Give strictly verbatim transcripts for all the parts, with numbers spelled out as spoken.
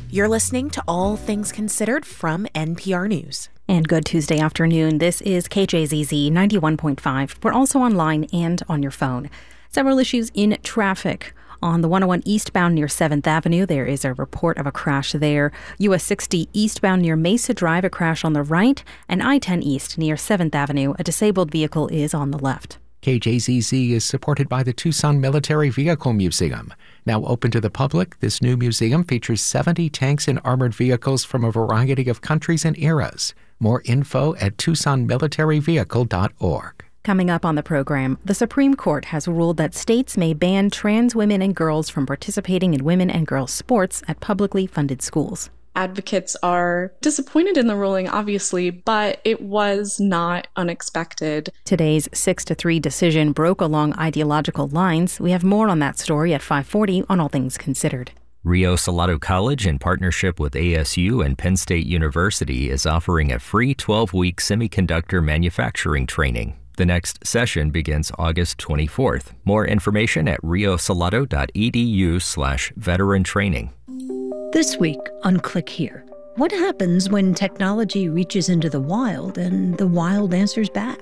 You're listening to All Things Considered from N P R News. And good Tuesday afternoon. This is K J Z Z ninety-one point five. We're also online and on your phone. Several issues in traffic. On the one oh one eastbound near seventh Avenue, there is a report of a crash there. U S sixty eastbound near Mesa Drive, a crash on the right. And I ten east near seventh Avenue, a disabled vehicle is on the left. K J Z Z is supported by the Tucson Military Vehicle Museum. Now open to the public, this new museum features seventy tanks and armored vehicles from a variety of countries and eras. More info at tucson military vehicle dot org. Coming up on the program, the Supreme Court has ruled that states may ban trans women and girls from participating in women and girls sports at publicly funded schools. Advocates are disappointed in the ruling, obviously, but it was not unexpected. Today's six to three decision broke along ideological lines. We have more on that story at five forty on All Things Considered. Rio Salado College, in partnership with A S U and Penn State University, is offering a free twelve-week semiconductor manufacturing training. The next session begins August twenty-fourth. More information at riosalado.edu slash veteran training. This week on Click Here, what happens when technology reaches into the wild and the wild answers back?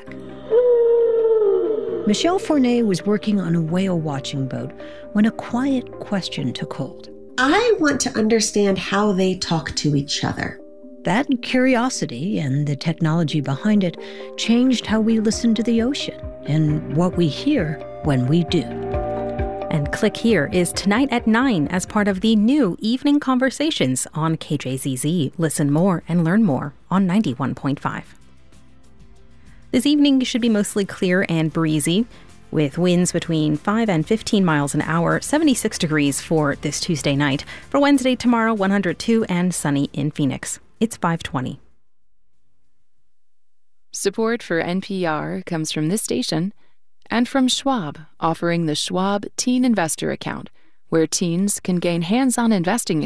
Michelle Fournet was working on a whale watching boat when a quiet question took hold. I want to understand how they talk to each other. That curiosity and the technology behind it changed how we listen to the ocean and what we hear when we do. And Click Here is tonight at nine as part of the new Evening Conversations on K J Z Z. Listen more and learn more on ninety-one point five. This evening should be mostly clear and breezy, with winds between five and fifteen miles an hour, seventy-six degrees for this Tuesday night. For Wednesday, tomorrow, one hundred two and sunny in Phoenix. It's five twenty. Support for N P R comes from this station and from Schwab, offering the Schwab Teen Investor Account, where teens can gain hands-on investing